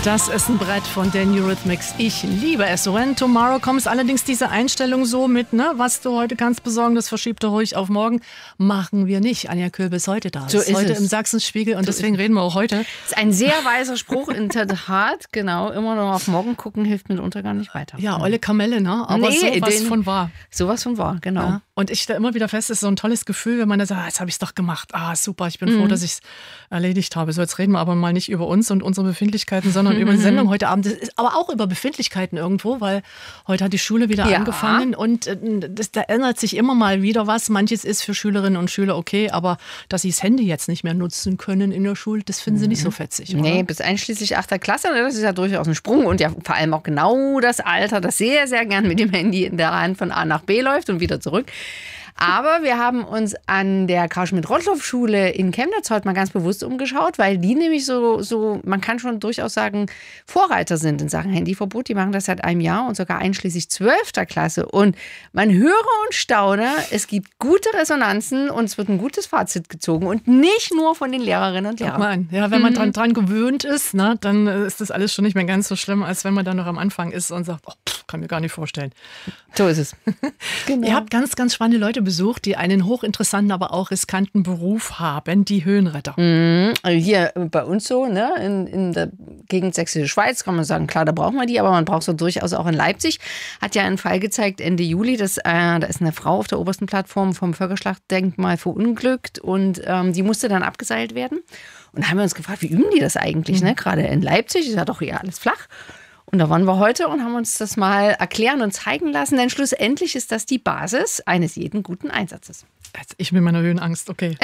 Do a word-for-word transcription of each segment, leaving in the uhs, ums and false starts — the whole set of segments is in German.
Das ist ein Brett von den Eurythmics. Ich liebe es. When Tomorrow Comes, allerdings diese Einstellung so mit, ne, was du heute kannst besorgen, das verschiebt du ruhig auf morgen. Machen wir nicht. Anja Köbel ist heute da. So ist ist heute es. im Sachsenspiegel und So deswegen reden wir auch heute. Das ist ein sehr weiser Spruch in der Tat. Genau, immer noch auf morgen gucken hilft mitunter gar nicht weiter. Ja, olle Kamelle, ne? Aber Nee, sowas den- von wahr. Sowas von wahr, genau. Ja. Und ich stelle immer wieder fest, es ist so ein tolles Gefühl, wenn man da sagt, ah, jetzt habe ich es doch gemacht. Ah, super, ich bin froh, dass ich es erledigt habe. So, jetzt reden wir aber mal nicht über uns und unsere Befindlichkeiten, sondern über die Sendung heute Abend. Das ist aber auch über Befindlichkeiten irgendwo, weil heute hat die Schule wieder Ja. angefangen und äh, das, da ändert sich immer mal wieder was. Manches ist für Schülerinnen und Schüler okay, aber dass sie das Handy jetzt nicht mehr nutzen können in der Schule, das finden sie nicht so fetzig, oder? Nee, bis einschließlich achter Klasse, ne, das ist ja durchaus ein Sprung und ja vor allem auch genau das Alter, das sehr, sehr gern mit dem Handy in der Hand von A nach B läuft und wieder zurück. Aber wir haben uns an der Karl-Schmidt-Rottluff-Schule in Chemnitz heute mal ganz bewusst umgeschaut, weil die nämlich so, so, man kann schon durchaus sagen, Vorreiter sind in Sachen Handyverbot. Die machen das seit einem Jahr und sogar einschließlich zwölfter Klasse. Und man höre und staune, es gibt gute Resonanzen und es wird ein gutes Fazit gezogen und nicht nur von den Lehrerinnen und Guck Lehrern. mal an. Ja, wenn man dran, dran gewöhnt ist, ne, dann äh, ist das alles schon nicht mehr ganz so schlimm, als wenn man dann noch am Anfang ist und sagt, oh, pff, kann mir gar nicht vorstellen. So ist es. Genau. Ihr habt ganz, ganz spannende Leute besucht, die einen hochinteressanten, aber auch riskanten Beruf haben, die Höhenretter. Also hier bei uns so, ne, in, in der Gegend Sächsische Schweiz kann man sagen, klar, da braucht man die, aber man braucht so durchaus auch in Leipzig. Hat ja einen Fall gezeigt Ende Juli, dass, äh, da ist eine Frau auf der obersten Plattform vom Völkerschlachtdenkmal verunglückt und ähm, die musste dann abgeseilt werden. Und da haben wir uns gefragt, wie üben die das eigentlich, ne? Gerade in Leipzig ist ja doch eher alles flach. Und da waren wir heute und haben uns das mal erklären und zeigen lassen, denn schlussendlich ist das die Basis eines jeden guten Einsatzes. Jetzt ich mit meiner Höhenangst, okay.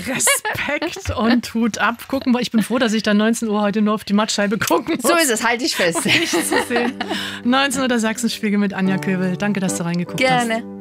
Respekt und Hut ab. Gucken wir, ich bin froh, dass ich dann neunzehn Uhr heute nur auf die Mattscheibe gucken muss. So ist es, halte ich fest. Nichts zu sehen. neunzehn Uhr der Sachsenspiegel mit Anja Köbel. Danke, dass du reingeguckt hast. Gerne.